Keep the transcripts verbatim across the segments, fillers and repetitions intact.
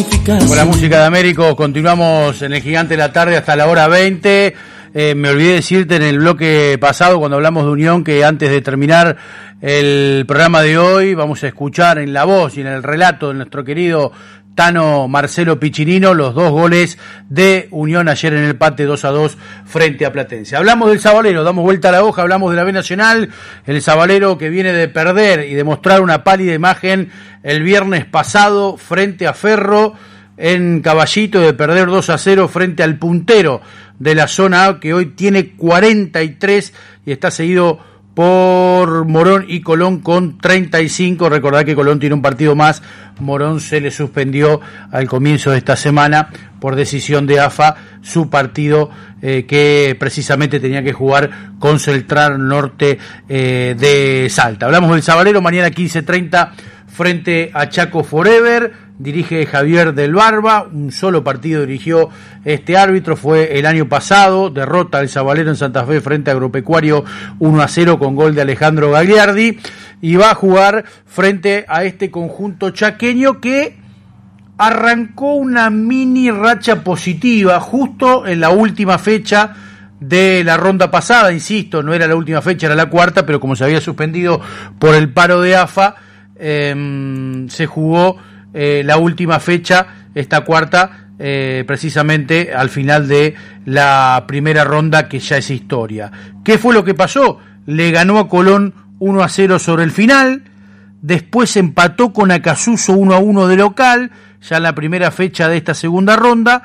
Con la música de Américo continuamos en el Gigante de la Tarde hasta la hora veinte. Eh, me olvidé decirte en el bloque pasado cuando hablamos de Unión que antes de terminar el programa de hoy vamos a escuchar en la voz y en el relato de nuestro querido Tano Marcelo Piccinino los dos goles de Unión ayer en el empate dos a dos frente a Platense. Hablamos del Sabalero, damos vuelta a la hoja, hablamos de la B Nacional, el Sabalero que viene de perder y de mostrar una pálida imagen el viernes pasado frente a Ferro en Caballito, de perder dos a cero frente al puntero de la zona A, que hoy tiene cuarenta y tres y está seguido por Morón y Colón con treinta y cinco. Recordad que Colón tiene un partido más. Morón se le suspendió al comienzo de esta semana por decisión de A F A su partido eh, que precisamente tenía que jugar con Central Norte eh, de Salta. Hablamos del Sabalero, mañana quince treinta frente a Chaco Forever. Dirige Javier del Barba, un solo partido dirigió este árbitro, fue el año pasado, derrota al Sabalero en Santa Fe frente a Agropecuario uno a cero con gol de Alejandro Gagliardi, y va a jugar frente a este conjunto chaqueño que arrancó una mini racha positiva justo en la última fecha de la ronda pasada, insisto, no era la última fecha, era la cuarta, pero como se había suspendido por el paro de A F A, eh, se jugó Eh, la última fecha, esta cuarta, eh, precisamente al final de la primera ronda, que ya es historia. ¿Qué fue lo que pasó? Le ganó a Colón uno a cero sobre el final, después empató con Acasuso uno a uno de local, ya en la primera fecha de esta segunda ronda,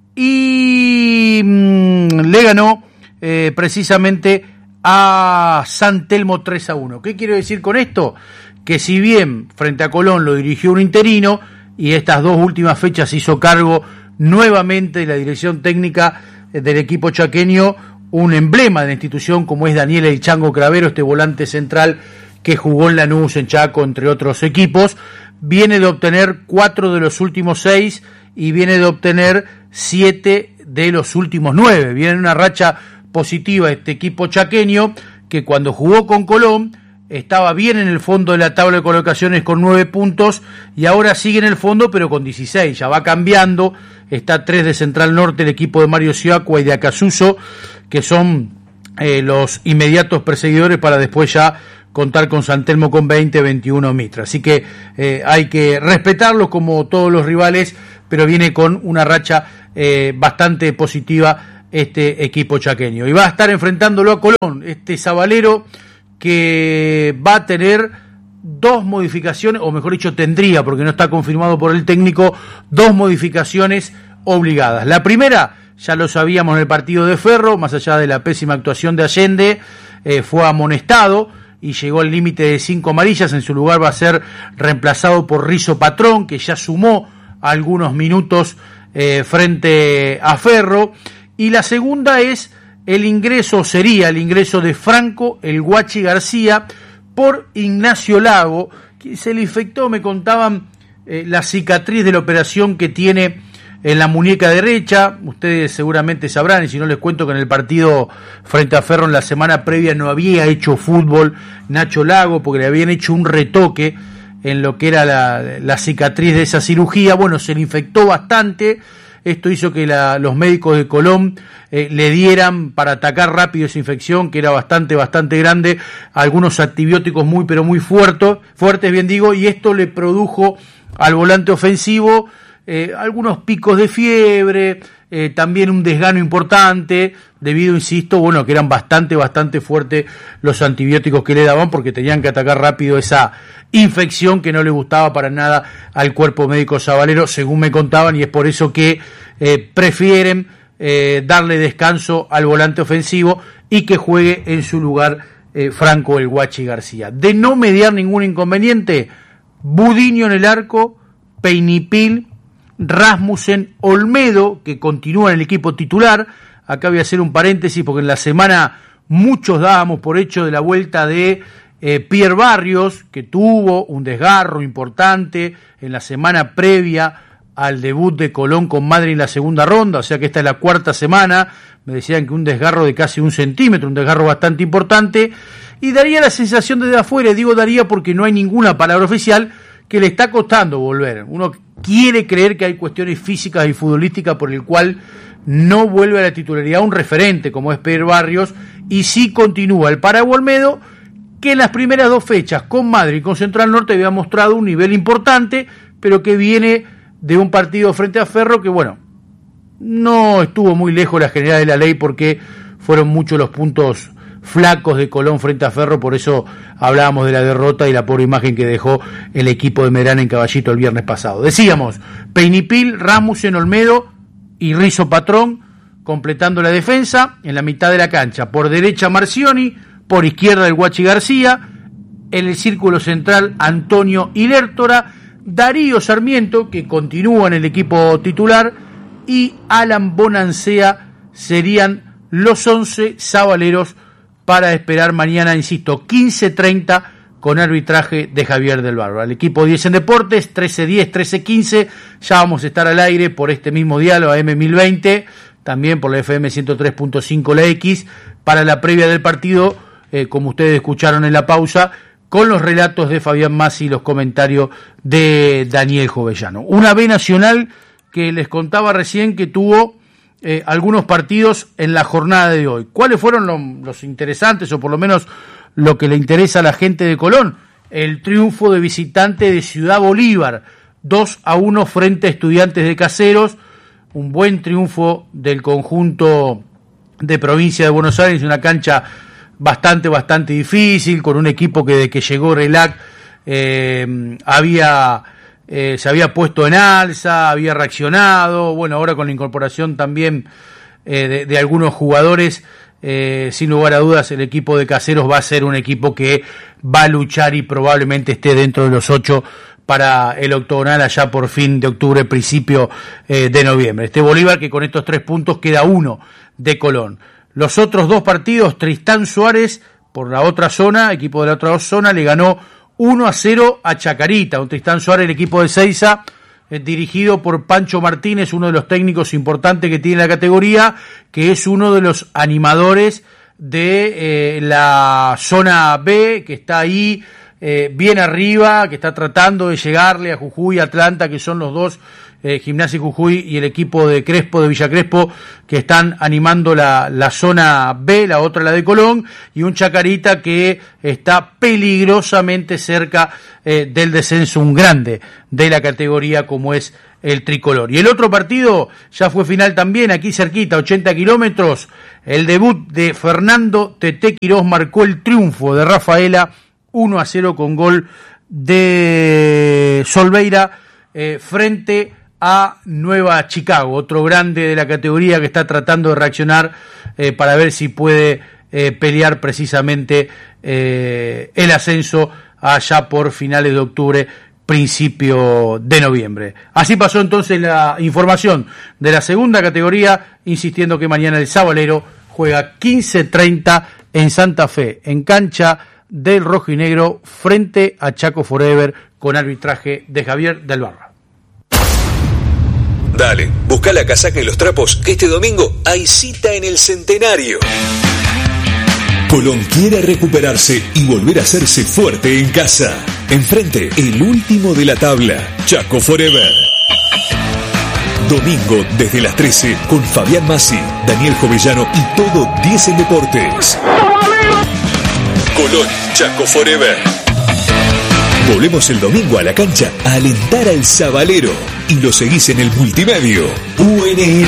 y mmm, le ganó eh, precisamente a San Telmo tres a uno. ¿Qué quiero decir con esto? Que si bien frente a Colón lo dirigió un interino y estas dos últimas fechas hizo cargo nuevamente de la dirección técnica del equipo chaqueño un emblema de la institución como es Daniel El Chango Cravero, este volante central que jugó en Lanús, en Chaco, entre otros equipos, viene de obtener cuatro de los últimos seis y viene de obtener siete de los últimos nueve. Viene en una racha positiva este equipo chaqueño que cuando jugó con Colón estaba bien en el fondo de la tabla de colocaciones con nueve puntos y ahora sigue en el fondo pero con dieciséis, ya va cambiando, está tres de Central Norte, el equipo de Mario Siacua y de Acasuso, que son eh, los inmediatos perseguidores para después ya contar con San Telmo con veinte, veintiuno Mitra, así que eh, hay que respetarlo como todos los rivales, pero viene con una racha eh, bastante positiva este equipo chaqueño, y va a estar enfrentándolo a Colón, este Sabalero que va a tener dos modificaciones, o mejor dicho tendría, porque no está confirmado por el técnico, dos modificaciones obligadas. La primera, ya lo sabíamos en el partido de Ferro, más allá de la pésima actuación de Allende, eh, fue amonestado y llegó al límite de cinco amarillas, en su lugar va a ser reemplazado por Rizo Patrón, que ya sumó algunos minutos eh, frente a Ferro, y la segunda es el ingreso, sería el ingreso de Franco El Guachi García por Ignacio Lago, que se le infectó, me contaban, eh, la cicatriz de la operación que tiene en la muñeca derecha. Ustedes seguramente sabrán, y si no les cuento que en el partido frente a Ferro en la semana previa no había hecho fútbol Nacho Lago, porque le habían hecho un retoque en lo que era la, la cicatriz de esa cirugía. Bueno, se le infectó bastante. Esto hizo que la, los médicos de Colón eh, le dieran para atacar rápido esa infección, que era bastante, bastante grande, algunos antibióticos muy, pero muy fuertes, fuertes, bien digo, y esto le produjo al volante ofensivo eh, algunos picos de fiebre, eh, también un desgano importante, debido, insisto, bueno, que eran bastante, bastante fuertes los antibióticos que le daban, porque tenían que atacar rápido esa infección que no le gustaba para nada al cuerpo médico sabalero, según me contaban, y es por eso que eh, prefieren eh, darle descanso al volante ofensivo y que juegue en su lugar eh, Franco El Guachi García. De no mediar ningún inconveniente, Budiño en el arco, Peinipil, Rasmussen, Olmedo, que continúa en el equipo titular. Acá voy a hacer un paréntesis porque en la semana muchos dábamos por hecho de la vuelta de eh, Pierre Barrios, que tuvo un desgarro importante en la semana previa al debut de Colón con Madrid en la segunda ronda, o sea que esta es la cuarta semana. Me decían que un desgarro de casi un centímetro, un desgarro bastante importante, y daría la sensación desde afuera, digo daría porque no hay ninguna palabra oficial, que le está costando volver. Uno quiere creer que hay cuestiones físicas y futbolísticas por el cual no vuelve a la titularidad un referente como es Pedro Barrios, y sí continúa el Paraguay Olmedo, que en las primeras dos fechas con Madrid y con Central Norte había mostrado un nivel importante, pero que viene de un partido frente a Ferro que, bueno, no estuvo muy lejos la general de la ley porque fueron muchos los puntos flacos de Colón frente a Ferro, por eso hablábamos de la derrota y la pobre imagen que dejó el equipo de Medrano en Caballito el viernes pasado. Decíamos, Peinipil, Rasmussen, Olmedo y Rizzo Patrón completando la defensa en la mitad de la cancha. Por derecha Marcioni, por izquierda el Guachi García, en el círculo central Antonio Ilértora, Darío Sarmiento, que continúa en el equipo titular, y Alan Bonancea serían los once sabaleros para esperar mañana, insisto, quince treinta con arbitraje de Javier del Barro. Al equipo diez en Deportes, trece diez, trece quince, ya vamos a estar al aire por este mismo diálogo A M mil veinte, también por la F M ciento tres punto cinco la X, para la previa del partido, eh, como ustedes escucharon en la pausa, con los relatos de Fabián Massi y los comentarios de Daniel Jovellano. Una B Nacional que les contaba recién que tuvo eh, algunos partidos en la jornada de hoy. ¿Cuáles fueron los, los interesantes, o por lo menos lo que le interesa a la gente de Colón? El triunfo de visitante de Ciudad Bolívar, dos a uno frente a Estudiantes de Caseros, un buen triunfo del conjunto de Provincia de Buenos Aires, una cancha bastante, bastante difícil, con un equipo que desde que llegó Relac eh, había eh, se había puesto en alza, había reaccionado, bueno, ahora con la incorporación también eh, de, de algunos jugadores, eh, sin lugar a dudas el equipo de Caseros va a ser un equipo que va a luchar y probablemente esté dentro de los ocho para el octogonal allá por fin de octubre, principio eh, de noviembre. Este Bolívar que con estos tres puntos queda uno de Colón. Los otros dos partidos, Tristán Suárez por la otra zona, equipo de la otra zona, le ganó uno a cero a Chacarita. Un Tristán Suárez, el equipo de Seiza, eh, dirigido por Pancho Martínez, uno de los técnicos importantes que tiene la categoría, que es uno de los animadores de eh, la zona B, que está ahí eh, bien arriba, que está tratando de llegarle a Jujuy, Atlanta, que son los dos, eh, Gimnasia Jujuy y el equipo de Crespo, de Villa Crespo, que están animando la, la zona B, la otra la de Colón, y un Chacarita que está peligrosamente cerca eh, del descenso, un grande de la categoría como es el tricolor. Y el otro partido ya fue final también, aquí cerquita, ochenta kilómetros, el debut de Fernando Tete Quirós marcó el triunfo de Rafaela, uno a cero con gol de Solveira eh, frente a Nueva Chicago, otro grande de la categoría que está tratando de reaccionar eh, para ver si puede eh, pelear precisamente eh, el ascenso allá por finales de octubre, principio de noviembre. Así pasó entonces la información de la segunda categoría, insistiendo que mañana el Sabalero juega quince treinta en Santa Fe, en cancha del rojo y negro, frente a Chaco Forever, con arbitraje de Javier del Barra. Dale, busca la casaca y los trapos, que este domingo hay cita en el Centenario. Colón quiere recuperarse y volver a hacerse fuerte en casa. Enfrente, el último de la tabla, Chaco Forever. Domingo desde las trece con Fabián Massi, Daniel Jovellano y todo diez en Deportes. Colón, Chaco Forever. Volvemos el domingo a la cancha a alentar al Sabalero y lo seguís en el multimedio U N L.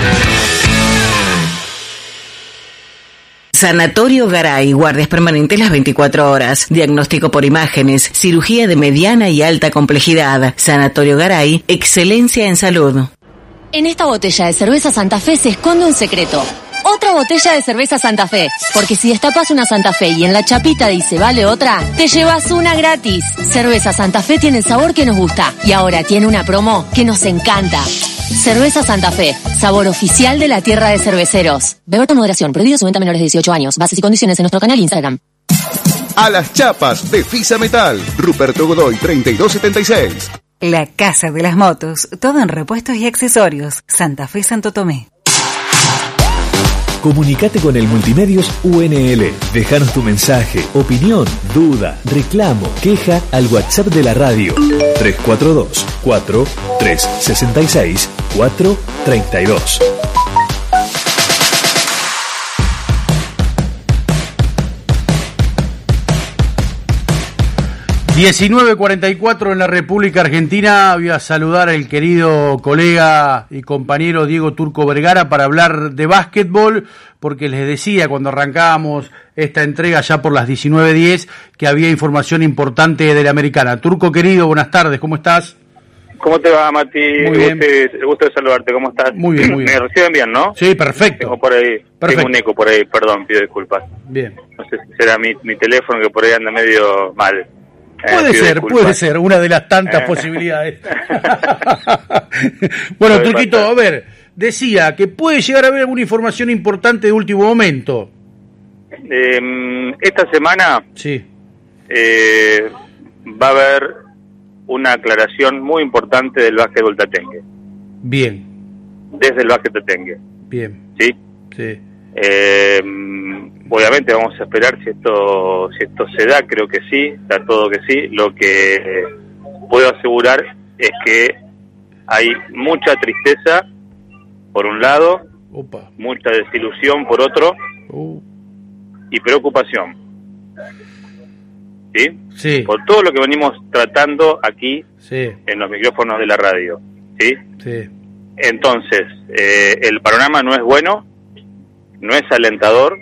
Sanatorio Garay, guardias permanentes las veinticuatro horas, diagnóstico por imágenes, cirugía de mediana y alta complejidad. Sanatorio Garay, excelencia en salud. En esta botella de cerveza Santa Fe se esconde un secreto. Otra botella de cerveza Santa Fe, porque si destapas una Santa Fe y en la chapita dice vale otra, te llevas una gratis. Cerveza Santa Fe tiene el sabor que nos gusta y ahora tiene una promo que nos encanta. Cerveza Santa Fe, sabor oficial de la tierra de cerveceros. Beber con moderación, prohibido su venta a menores de dieciocho años. Bases y condiciones en nuestro canal Instagram. A las chapas de Fisa Metal, Ruperto Godoy treinta y dos setenta y seis. La Casa de las Motos, todo en repuestos y accesorios. Santa Fe, Santo Tomé. Comunicate con el Multimedios U N L. Dejanos tu mensaje, opinión, duda, reclamo, queja al WhatsApp de la radio tres cuatro dos, cuatro tres seis seis, cuatro tres dos. diecinueve cuarenta y cuatro en la República Argentina. Voy a saludar al querido colega y compañero Diego Turco Vergara para hablar de básquetbol, porque les decía cuando arrancábamos esta entrega ya por las diecinueve diez que había información importante de la Americana. Turco querido, buenas tardes, ¿cómo estás? ¿Cómo te va, Mati? Muy bien. Gusto, gusto de saludarte, ¿cómo estás? Muy bien, muy bien. ¿Me reciben bien, no? Sí, perfecto. Tengo por ahí, Perfecto. tengo un eco por ahí, perdón, pido disculpas. Bien. No sé si será mi, mi teléfono que por ahí anda medio mal. Puede eh, ser, disculpas. puede ser, una de las tantas Eh. posibilidades. Bueno, Puede Turquito, pasar. a ver, decía que puede llegar a haber alguna información importante de último momento. Eh, esta semana Sí, eh, va a haber una aclaración muy importante del básquetbol tatengue, bien, desde el básquet tatengue, bien, ¿sí? sí, Eh, obviamente vamos a esperar si esto si esto se da, creo que sí, está todo que sí. Lo que eh, puedo asegurar es que hay mucha tristeza por un lado, opa, mucha desilusión por otro uh, y preocupación, ¿sí? sí, Por todo lo que venimos tratando aquí sí, en los micrófonos de la radio, ¿sí? sí, Entonces, eh, el panorama no es bueno, no es alentador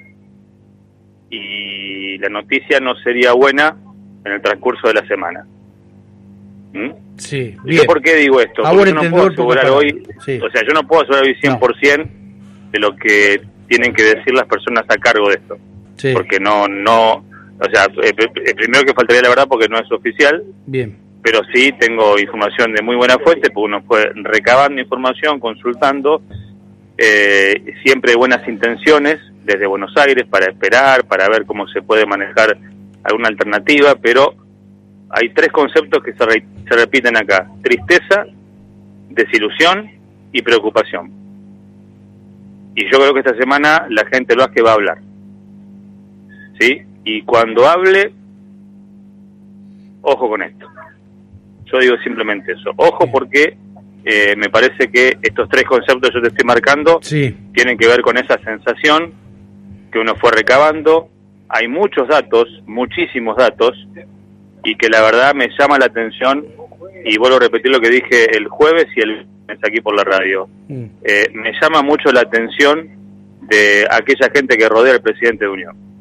y la noticia no sería buena en el transcurso de la semana. ¿Mm? sí, ¿Y bien. yo por qué digo esto? A Porque buen yo no puedo entendedor, pocas asegurar hoy, palabras. Sí. o sea, yo no puedo asegurar hoy cien por ciento de lo que tienen que decir las personas a cargo de esto. Sí, Porque no, no, o sea, eh, eh, primero que faltaría la verdad porque no es oficial, bien, pero sí tengo información de muy buena fuente, porque uno fue recabando información, consultando, eh, siempre buenas intenciones desde Buenos Aires para esperar, para ver cómo se puede manejar alguna alternativa, pero hay tres conceptos que se, re, se repiten acá: tristeza, desilusión y preocupación. Y yo creo que esta semana la gente del básquet va a hablar, ¿sí? Y cuando hable, ojo con esto. Yo digo simplemente eso. Ojo porque eh, me parece que estos tres conceptos que yo te estoy marcando sí, tienen que ver con esa sensación que uno fue recabando. Hay muchos datos, muchísimos datos, y que la verdad me llama la atención, y vuelvo a repetir lo que dije el jueves y el viernes aquí por la radio. mm, Eh, me llama mucho la atención de aquella gente que rodea al presidente de Unión.